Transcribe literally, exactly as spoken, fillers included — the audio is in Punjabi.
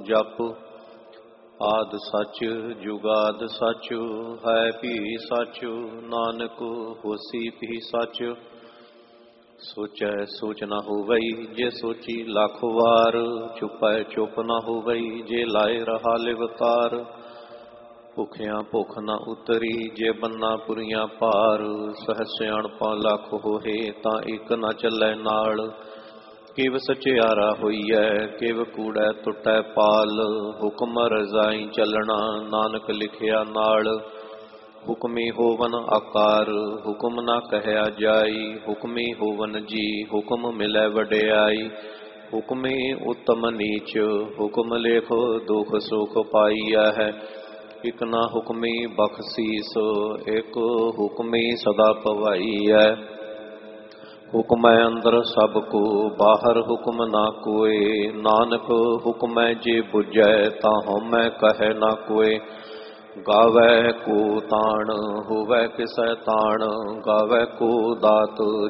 ਜਪ। ਆਦਿ ਸੱਚ ਜੁਗਾਦਿ ਸੱਚ, ਹੈ ਵੀ ਸੱਚ, ਨਾਨਕ ਹੋਸੀ ਵੀ ਸੱਚ। ਸੋਚੈ ਸੋਚ ਨਾ ਹੋਵਈ, ਜੇ ਸੋਚੀ ਲੱਖ ਵਾਰ। ਚੁਪੈ ਚੁੱਪ ਨਾ ਹੋਵਈ, ਜੇ ਲਾਏ ਰਹਾ ਲਿਵਤਾਰ। ਭੁਖਿਆਂ ਭੁੱਖ ਨਾ ਉਤਰੀ, ਜੇ ਬੰਨਾ ਪੁਰੀਆਂ ਭਾਰ। ਸਹਿ ਸਿਆਣਪਾਂ ਲੱਖ ਹੋਏ, ਤਾਂ ਇੱਕ ਨਾ ਚੱਲੈ ਨਾਲ। ਕਿਵ ਸਚਿਆਰਾ ਹੋਈਐ, ਕਿਵ ਕੂੜੈ ਟੁੱਟੈ ਪਾਲ। ਹੁਕਮ ਰਜ਼ਾਈ ਚੱਲਣਾ, ਨਾਨਕ ਲਿਖਿਆ ਨਾਲ। ਹੁਕਮੀ ਹੋਵਨ ਆਕਾਰ, ਹੁਕਮ ਨਾ ਕਹਿਆ ਜਾਈ। ਹੁਕਮੀ ਹੋਵਨ ਜੀ, ਹੁਕਮ ਮਿਲੈ ਵਡਿਆਈ। ਹੁਕਮੀ ਉੱਤਮ ਨੀਚ, ਹੁਕਮ ਲੇਖ ਦੁਖ ਸੁਖ ਪਾਈਐ ਹੈ। ਇਕ ਨਾ ਹੁਕਮੀ ਬਖਸ਼ੀਸ, ਇਕ ਹੁਕਮੀ ਸਦਾ ਭਵਾਈਐ। ਹੁਕਮੈ ਅੰਦਰ ਸਭ ਕੋ, ਬਾਹਰ ਹੁਕਮ ਨਾ ਕੋਏ। ਨਾਨਕ ਹੁਕਮੈ ਜੇ ਬੁਝੈ, ਤਾਂ ਹਉਮੈ ਕਹੈ ਨਾ ਕੋਏ। ਗਾਵੈ ਕੋ ਤਾਣ, ਹੋਵੈ ਕਿਸੈ ਤਾਣ। ਗਾਵੈ ਕੋ ਦਾਤ,